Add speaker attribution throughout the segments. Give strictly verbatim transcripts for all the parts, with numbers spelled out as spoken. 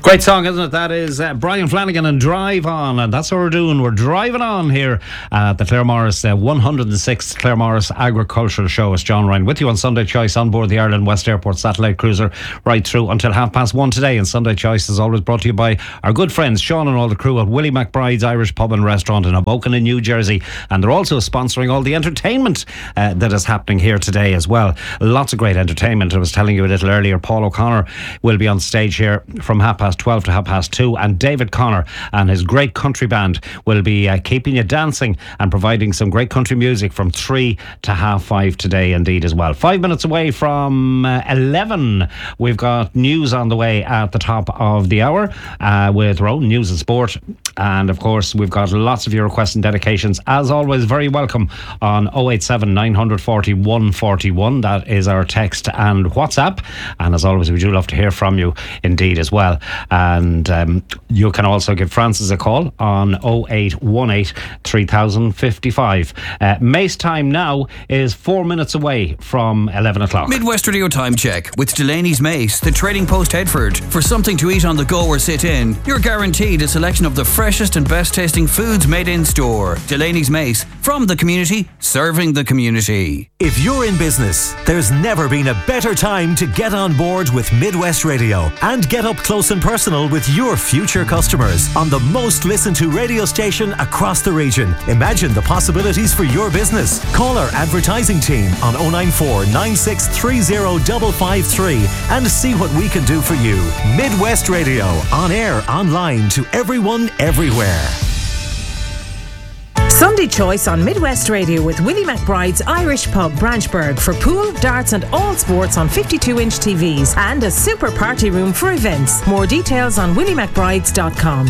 Speaker 1: Great song, isn't it? That is uh, Brian Flanagan and Drive On, and that's what we're doing. We're driving on here at the Claremorris uh, one hundred sixth Claremorris Agricultural Show. It's John Ryan with you on Sunday Choice on board the Ireland West Airport satellite cruiser right through until half past one today. And Sunday Choice is always brought to you by our good friends Sean and all the crew at Willie McBride's Irish Pub and Restaurant in Hoboken in New Jersey, and they're also sponsoring all the entertainment uh, that is happening here today as well. Lots of great entertainment. I was telling you a little earlier, Paul O'Connor will be on stage here from half past twelve to half past two, and David Connor and his great country band will be uh, keeping you dancing and providing some great country music from three to half five today indeed as well. Five minutes away from uh, eleven, we've got news on the way at the top of the hour uh, with Rowan News and Sport, and of course we've got lots of your requests and dedications as always very welcome on oh eight seven nine four oh one four one. That is our text and WhatsApp, and as always we do love to hear from you indeed as well. And um, you can also give Francis a call on oh eight one eight three thousand fifty-five. Uh, Mace time now is four minutes away from eleven o'clock.
Speaker 2: Midwest Radio Time Check with Delaney's Mace, the Trading Post Headford. For something to eat on the go or sit in, you're guaranteed a selection of the freshest and best tasting foods made in store. Delaney's Mace, from the community, serving the community.
Speaker 3: If you're in business, there's never been a better time to get on board with Midwest Radio and get up close and personal with your future customers on the most listened to radio station across the region. Imagine the possibilities for your business. Call our advertising team on oh nine four nine six three oh five five three and see what we can do for you. Midwest Radio, on air, online, to everyone, everywhere.
Speaker 4: Sunday Choice on Midwest Radio with Willie McBride's Irish Pub, Branchburg, for pool, darts and all sports on fifty-two inch T Vs, and a super party room for events. More details on willie mcbrides dot com.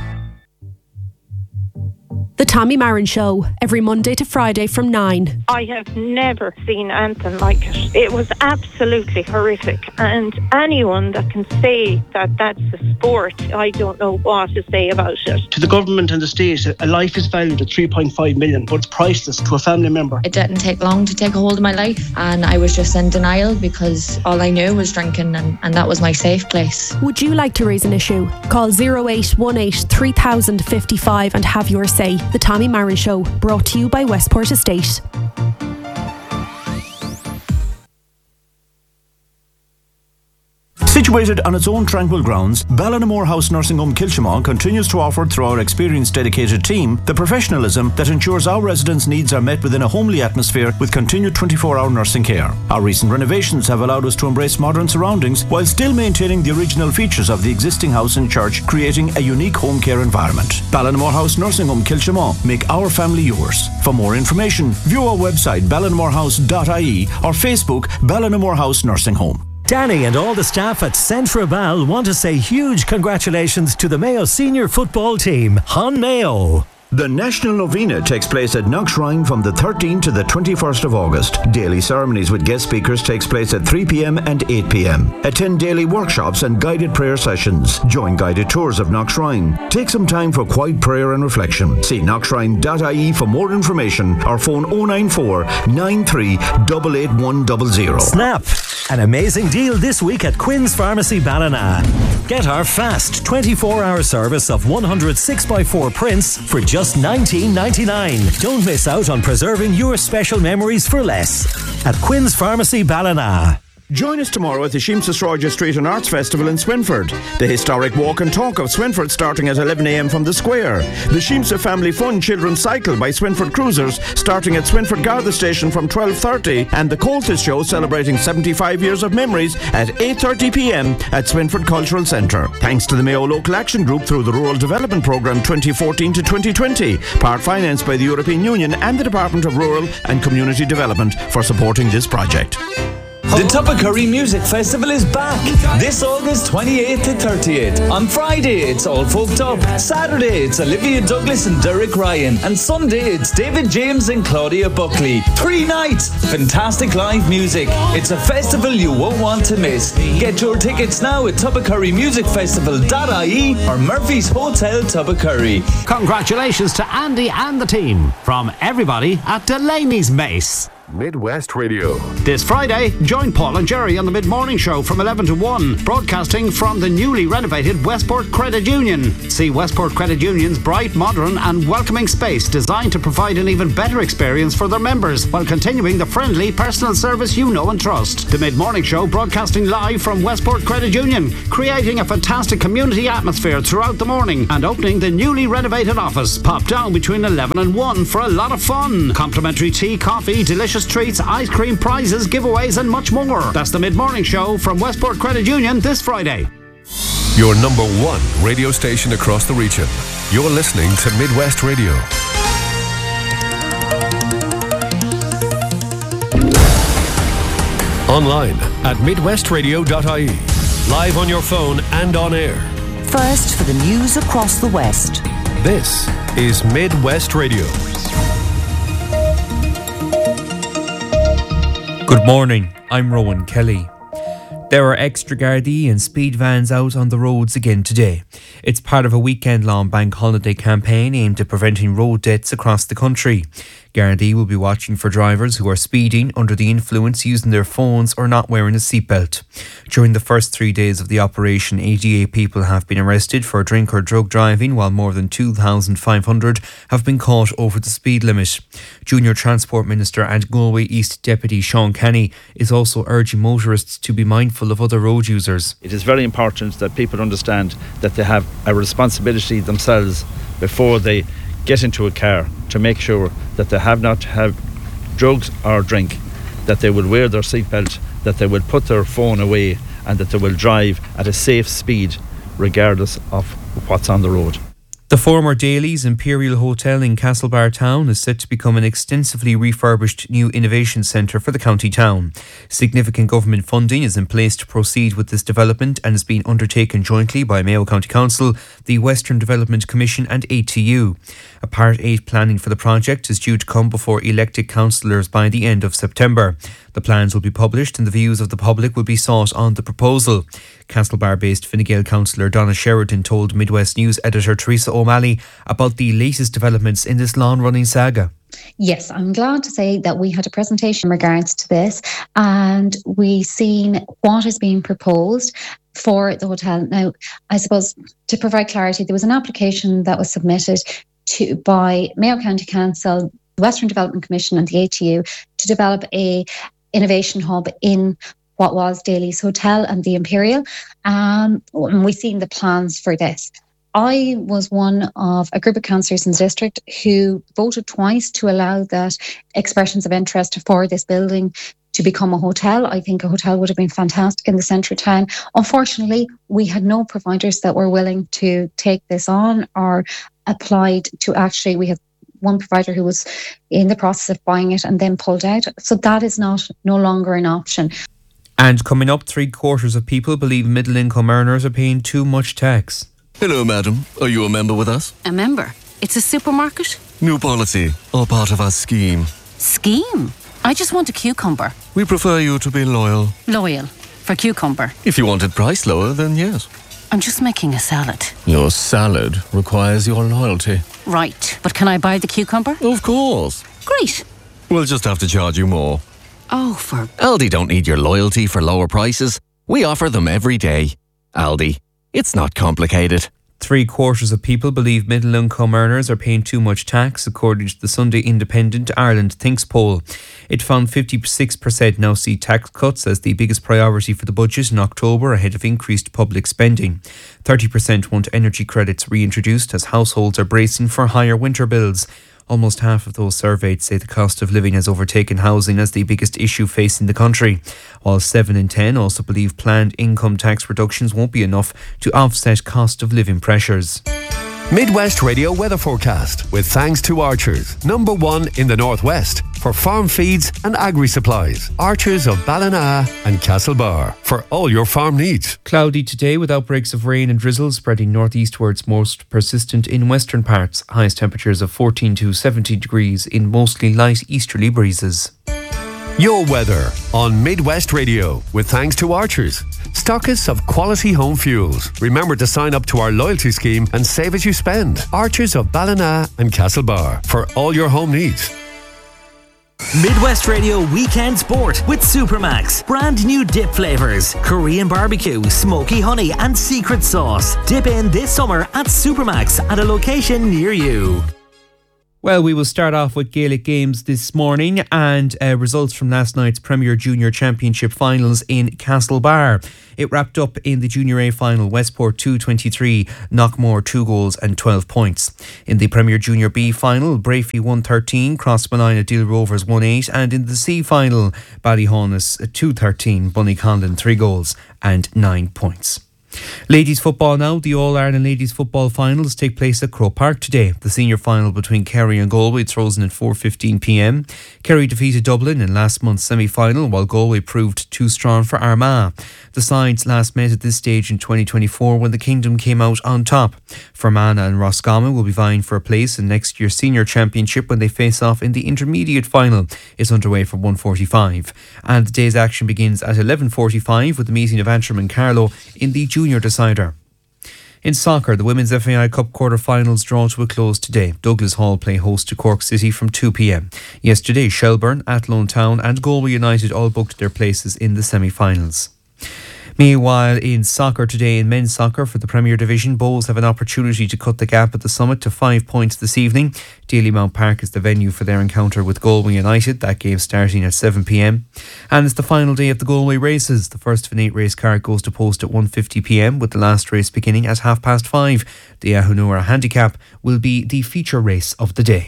Speaker 5: The Tommy Marin Show, every Monday to Friday from nine.
Speaker 6: I have never seen anything like it. It was absolutely horrific. And anyone that can say that that's a sport, I don't know what to say about it.
Speaker 7: To the government and the state, a life is valued at three point five million, but it's priceless to a family member.
Speaker 8: It didn't take long to take a hold of my life, and I was just in denial because all I knew was drinking, and, and that was my safe place.
Speaker 5: Would you like to raise an issue? Call oh eight one eight three thousand fifty-five and have your say. The Tommy Marin Show, brought to you by Westport Estate.
Speaker 9: Situated on its own tranquil grounds, Ballinamore House Nursing Home Kilchimau continues to offer, through our experienced dedicated team, the professionalism that ensures our residents' needs are met within a homely atmosphere with continued twenty-four hour nursing care. Our recent renovations have allowed us to embrace modern surroundings while still maintaining the original features of the existing house and church, creating a unique home care environment. Ballinamore House Nursing Home Kilchimau, make our family yours. For more information, view our website ballinamore house dot I E or Facebook Ballinamore House Nursing Home.
Speaker 3: Danny and all the staff at Centra Bell want to say huge congratulations to the Mayo senior football team, Hon Mayo.
Speaker 9: The National Novena takes place at Knockshrine from the thirteenth to the twenty-first of August. Daily ceremonies with guest speakers takes place at three p.m. and eight p.m. Attend daily workshops and guided prayer sessions. Join guided tours of Knockshrine. Take some time for quiet prayer and reflection. See knockshrine dot I E for more information or phone oh nine four nine three eight eight one zero zero.
Speaker 3: Snap! An amazing deal this week at Quinn's Pharmacy Ballina. Get our fast twenty-four hour service of one hundred six by four prints for just nineteen ninety-nine. Don't miss out on preserving your special memories for less at Quinn's Pharmacy Ballina.
Speaker 9: Join us tomorrow at the Sheems's Roger Street and Arts Festival in Swinford. The historic walk and talk of Swinford starting at eleven a.m. from the square. The Sheemsa Family Fun Children's Cycle by Swinford Cruisers starting at Swinford Garda Station from twelve thirty, and the Coltis Show celebrating seventy-five years of memories at eight thirty p.m. at Swinford Cultural Centre. Thanks to the Mayo Local Action Group through the Rural Development Programme twenty fourteen to twenty twenty, part financed by the European Union and the Department of Rural and Community Development for supporting this project.
Speaker 10: The Tubbercurry Music Festival is back this August twenty-eighth to thirtieth. On Friday, it's All Folked Up. Saturday, it's Olivia Douglas and Derek Ryan. And Sunday, it's David James and Claudia Buckley. Three nights, fantastic live music. It's a festival you won't want to miss. Get your tickets now at tubbercurry music festival dot I E or Murphy's Hotel Tubbercurry.
Speaker 1: Congratulations to Andy and the team from everybody at Delaney's Mace.
Speaker 11: Midwest Radio.
Speaker 1: This Friday, join Paul and Jerry on the Mid-Morning Show from eleven to one, broadcasting from the newly renovated Westport Credit Union. See Westport Credit Union's bright, modern and welcoming space designed to provide an even better experience for their members while continuing the friendly, personal service you know and trust. The Mid-Morning Show broadcasting live from Westport Credit Union, creating a fantastic community atmosphere throughout the morning and opening the newly renovated office. Pop down between eleven and one for a lot of fun. Complimentary tea, coffee, delicious treats, ice cream, prizes, giveaways and much more. That's the Mid-Morning Show from Westport Credit Union this Friday.
Speaker 11: Your number one radio station across the region. You're listening to Midwest Radio. Online at midwest radio dot I E. Live on your phone and on air.
Speaker 12: First for the news across the West.
Speaker 11: This is Midwest Radio.
Speaker 13: Good morning, I'm Rowan Kelly. There are extra Gardaí and speed vans out on the roads again today. It's part of a weekend-long bank holiday campaign aimed at preventing road deaths across the country. Gardaí will be watching for drivers who are speeding, under the influence, using their phones or not wearing a seatbelt. During the first three days of the operation, eighty-eight people have been arrested for drink or drug driving, while more than two thousand five hundred have been caught over the speed limit. Junior Transport Minister and Galway East Deputy Sean Kenny is also urging motorists to be mindful of other road users.
Speaker 14: It is very important that people understand that they have a responsibility themselves before they get into a car to make sure that they have not have drugs or drink, that they will wear their seatbelt, that they will put their phone away and that they will drive at a safe speed regardless of what's on the road.
Speaker 13: The former Daly's Imperial Hotel in Castlebar Town is set to become an extensively refurbished new innovation centre for the county town. Significant government funding is in place to proceed with this development and is being undertaken jointly by Mayo County Council, the Western Development Commission and A T U. A Part eight planning for the project is due to come before elected councillors by the end of September. The plans will be published and the views of the public will be sought on the proposal. Castlebar-based Fine Gael councillor Donna Sheridan told Midwest News editor Teresa O'Malley about the latest developments in this long-running saga.
Speaker 15: Yes, I'm glad to say that we had a presentation in regards to this and we seen what is being proposed for the hotel. Now, I suppose to provide clarity, there was an application that was submitted to by Mayo County Council, the Western Development Commission and the A T U to develop a innovation hub in what was Daly's Hotel and the Imperial. Um, and we've seen the plans for this. I was one of a group of councillors in the district who voted twice to allow that expressions of interest for this building to become a hotel. I think a hotel would have been fantastic in the centre of town. Unfortunately, we had no providers that were willing to take this on or applied to actually, we have one provider who was in the process of buying it and then pulled out. So that is not no longer an option.
Speaker 13: And coming up, three quarters of people believe middle income earners are paying too much tax.
Speaker 16: Hello, madam. Are you a member with us?
Speaker 17: A member? It's a supermarket?
Speaker 16: New policy, all part of our scheme.
Speaker 17: Scheme? I just want a cucumber.
Speaker 16: We prefer you to be loyal.
Speaker 17: Loyal? For cucumber?
Speaker 16: If you wanted price lower, then yes.
Speaker 17: I'm just making a salad.
Speaker 16: Your salad requires your loyalty.
Speaker 17: Right, but can I buy the cucumber?
Speaker 16: Of course.
Speaker 17: Great.
Speaker 16: We'll just have to charge you more.
Speaker 17: Oh, for...
Speaker 18: Aldi don't need your loyalty for lower prices. We offer them every day. Aldi. It's not complicated.
Speaker 13: Three quarters of people believe middle income earners are paying too much tax, according to the Sunday Independent Ireland Thinks poll. It found fifty-six percent now see tax cuts as the biggest priority for the budget in October, ahead of increased public spending. thirty percent want energy credits reintroduced as households are bracing for higher winter bills. Almost half of those surveyed say the cost of living has overtaken housing as the biggest issue facing the country, while seven in ten also believe planned income tax reductions won't be enough to offset cost of living pressures.
Speaker 11: Midwest Radio weather forecast with thanks to Archers, number one in the northwest for farm feeds and agri supplies. Archers of Ballina and Castlebar for all your farm needs.
Speaker 13: Cloudy today with outbreaks of rain and drizzle spreading northeastwards, most persistent in western parts. Highest temperatures of fourteen to seventeen degrees in mostly light easterly breezes.
Speaker 11: Your weather on Midwest Radio with thanks to Archers, stockists of quality home fuels. Remember to sign up to our loyalty scheme and save as you spend. Archers of Ballina and Castlebar for all your home needs.
Speaker 19: Midwest Radio Weekend Sport with Supermax. Brand new dip flavours. Korean barbecue, smoky honey and secret sauce. Dip in this summer at Supermax at a location near you.
Speaker 13: Well, we will start off with Gaelic games this morning and uh, results from last night's Premier Junior Championship finals in Castlebar. It wrapped up in the Junior A final, Westport two twenty-three, Knockmore two goals and twelve points. In the Premier Junior B final, Brafey one thirteen, Crossbenign Deal Rovers one eight, and in the C final, Ballyhaunis two thirteen, Bunnyconlon three goals and nine points. Ladies football now. The All-Ireland Ladies Football Finals take place at Croke Park today. The senior final between Kerry and Galway throws in at four fifteen p m. Kerry defeated Dublin in last month's semi-final, while Galway proved too strong for Armagh. The sides last met at this stage in twenty twenty-four when the Kingdom came out on top. Fermanagh and Roscommon will be vying for a place in next year's senior championship when they face off in the intermediate final. It's underway from one forty-five. And the day's action begins at eleven forty-five with the meeting of Antrim and Carlow in the junior decider. In soccer, the Women's F A I Cup quarter-finals draw to a close today. Douglas Hall play host to Cork City from two p m. Yesterday, Shelbourne, Athlone Town and Galway United all booked their places in the semi-finals. Meanwhile, in soccer today, in men's soccer for the Premier Division, Bohs have an opportunity to cut the gap at the summit to five points this evening. Dalymount Park is the venue for their encounter with Galway United, that game starting at seven p m. And it's the final day of the Galway races. The first of an eight race card goes to post at one fifty p m, with the last race beginning at half past five. The Ahunura Handicap will be the feature race of the day.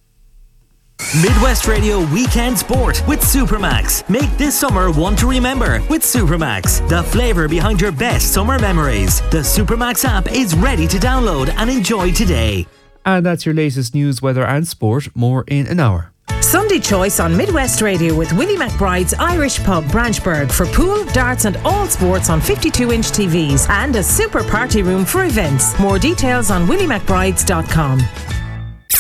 Speaker 19: Midwest Radio Weekend Sport with Supermax. Make this summer one to remember with Supermax, the flavour behind your best summer memories. The Supermax app is ready to download and enjoy today.
Speaker 13: And that's your latest news, weather and sport. More in an hour.
Speaker 4: Sunday Choice on Midwest Radio with Willie McBride's Irish Pub, Branchburg, for pool, darts and all sports on fifty-two inch T Vs and a super party room for events. More details on willie mcbrides dot com.